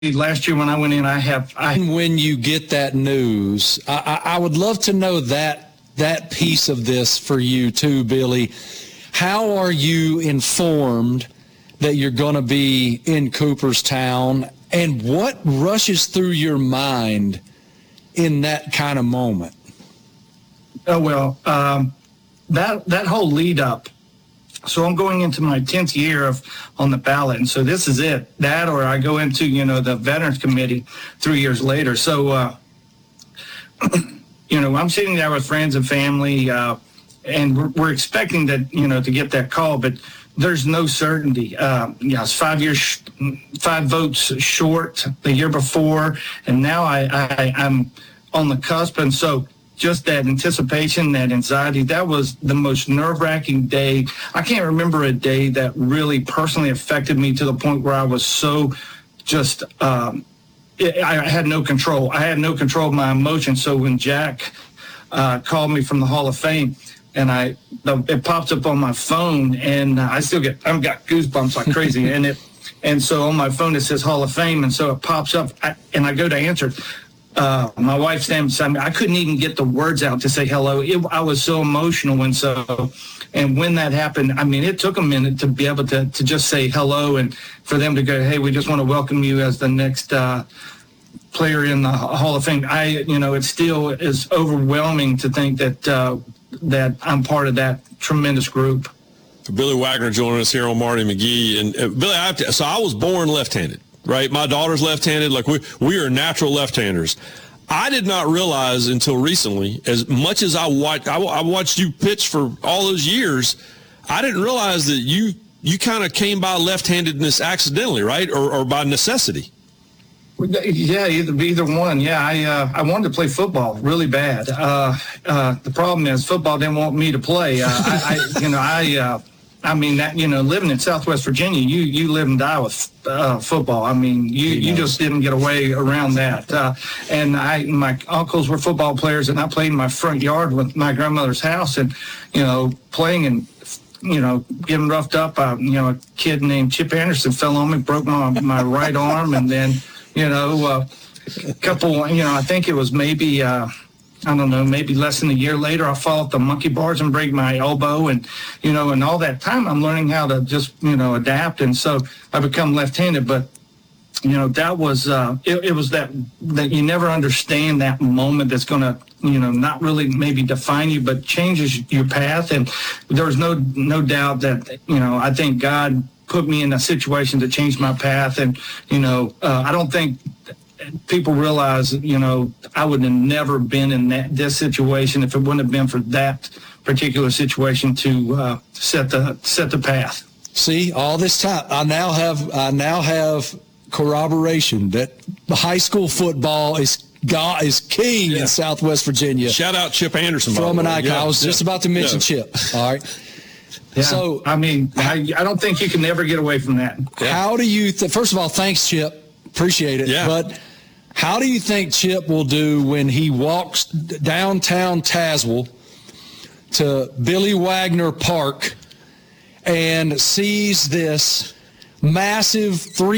last year when I went in, When you get that news, I would love to know that piece of this for you too, Billy. How are you informed that you're going to be in Cooperstown, and what rushes through your mind in that kind of moment? Oh, well, that whole lead up. So I'm going into my 10th year on the ballot, and so this is it. That, or I go into, the Veterans Committee 3 years later. So, I'm sitting there with friends and family, and we're expecting that, to get that call, but there's no certainty. It's 5 votes short the year before, and now I'm on the cusp, and so just that anticipation, that anxiety, that was the most nerve-wracking day. I can't remember a day that really personally affected me to the point where I was so just, I had no control. I had no control of my emotions. So when Jack called me from the Hall of Fame, and it pops up on my phone, and I've got goosebumps like crazy. And so on my phone it says Hall of Fame, and so it pops up, and I go to answer it. My wife standing beside me. I couldn't even get the words out to say hello. I was so emotional, and when that happened, it took a minute to be able to just say hello, and for them to go, hey, we just want to welcome you as the next player in the Hall of Fame. It still is overwhelming to think that I'm part of that tremendous group. Billy Wagner joining us here on Marty McGee, and Billy, so I was born left-handed. Right, my daughter's left-handed. Like we are natural left-handers. I did not realize until recently, as much as I watched you pitch for all those years, I didn't realize that you kind of came by left-handedness accidentally, right, or by necessity. Yeah, either one. Yeah, I wanted to play football really bad. The problem is football didn't want me to play. Living in Southwest Virginia, you live and die with football. You just didn't get away around that. And my uncles were football players, and I played in my front yard with my grandmother's house, and playing and getting roughed up. A kid named Chip Anderson fell on me, broke my right arm, and then a couple. I think it was maybe. Maybe less than a year later, I fall off the monkey bars and break my elbow. And, and all that time I'm learning how to just, adapt. And so I become left-handed. But, that was, it was that you never understand that moment that's going to, not really maybe define you, but changes your path. And there's no doubt that, I think God put me in a situation to change my path. And, I don't think people realize, I would have never been in this situation if it wouldn't have been for that particular situation to set the path. See, all this time, I now have corroboration that the high school football is king in Southwest Virginia. Shout out Chip Anderson from an icon. I was just about to mention Chip. All right. Yeah. So I don't think you can ever get away from that. How do you? First of all, thanks, Chip. Appreciate it. Yeah. But how do you think Chip will do when he walks downtown Tazewell to Billy Wagner Park and sees this massive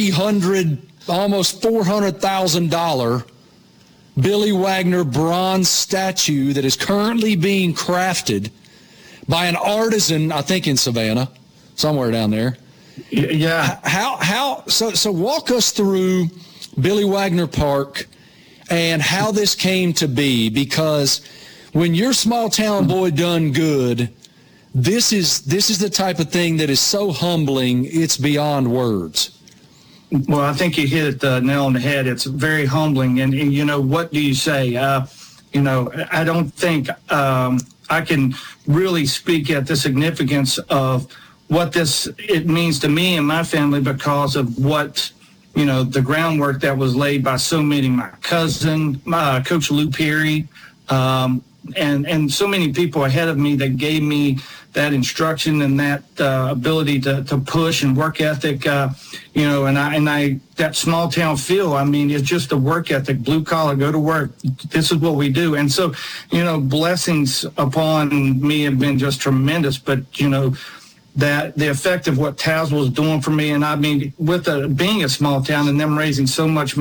almost $400,000 Billy Wagner bronze statue that is currently being crafted by an artisan, I think in Savannah, somewhere down there? Yeah. So walk us through Billy Wagner Park and how this came to be, because when you're small town boy done good, this is the type of thing that is so humbling, it's beyond words. Well, I think you hit the nail on the head. It's very humbling. And what do you say? I don't think I can really speak at the significance of what it means to me and my family because of what, the groundwork that was laid by so many, my cousin, Coach Lou Perry, and so many people ahead of me that gave me that instruction and that ability to push and work ethic, and I that small town feel. It's just a work ethic, blue collar, go to work. This is what we do. And so, blessings upon me have been just tremendous. But, that the effect of what Tazewell is doing for me. And I mean, with being a small town and them raising so much